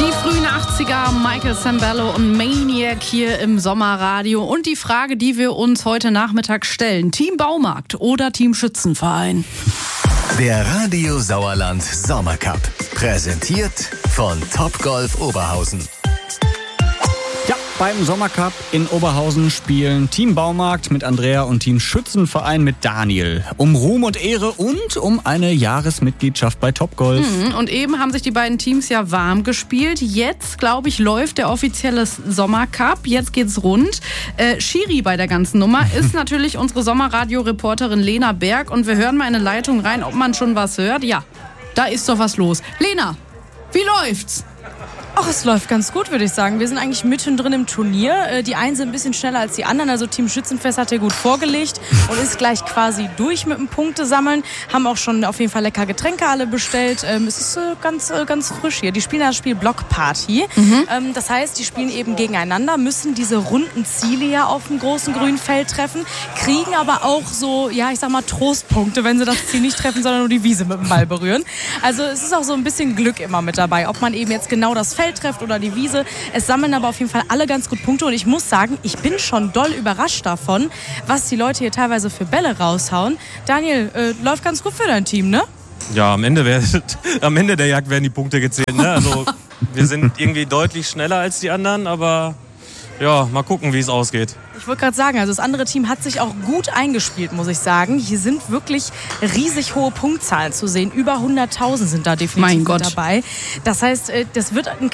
Die frühen 80er, Michael Sambello und Maniac hier im Sommerradio. Und die Frage, die wir uns heute Nachmittag stellen: Team Baumarkt oder Team Schützenverein? Der Radio Sauerland Sommercup. Präsentiert von Topgolf Oberhausen. Ja, beim Sommercup in Oberhausen spielen Team Baumarkt mit Andrea und Team Schützenverein mit Daniel. Um Ruhm und Ehre und um eine Jahresmitgliedschaft bei Topgolf. Und eben haben sich die beiden Teams ja warm gespielt. Jetzt, glaube ich, läuft der offizielle Sommercup. Jetzt geht's rund. Schiri bei der ganzen Nummer ist natürlich unsere Sommerradio-Reporterin Lena Berg. Und wir hören mal in eine Leitung rein, ob man schon was hört. Ja, da ist doch was los. Lena, wie läuft's? Ach, es läuft ganz gut, würde ich sagen. Wir sind eigentlich mittendrin im Turnier. Die einen sind ein bisschen schneller als die anderen. Also Team Schützenfest hat hier gut vorgelegt und ist gleich quasi durch mit dem Punktesammeln. Haben auch schon auf jeden Fall lecker Getränke alle bestellt. Es ist ganz frisch hier. Die spielen das Spiel Blockparty. Das heißt, die spielen eben gegeneinander, müssen diese runden Ziele ja auf dem großen grünen Feld treffen, kriegen aber auch so, ja, ich sag mal, Trostpunkte, wenn sie das Ziel nicht treffen, sondern nur die Wiese mit dem Ball berühren. Also es ist auch so ein bisschen Glück immer mit dabei, ob man eben jetzt genau das Feld trifft oder die Wiese. Es sammeln aber auf jeden Fall alle ganz gut Punkte und ich muss sagen, ich bin schon doll überrascht davon, was die Leute hier teilweise für Bälle raushauen. Daniel, läuft ganz gut für dein Team, ne? Ja, am Ende der Jagd werden die Punkte gezählt, ne? Also wir sind irgendwie deutlich schneller als die anderen, aber ja, mal gucken, wie es ausgeht. Ich wollte gerade sagen, also das andere Team hat sich auch gut eingespielt, muss ich sagen. Hier sind wirklich riesig hohe Punktzahlen zu sehen. Über 100.000 sind da definitiv mit dabei. Das heißt, das wird ein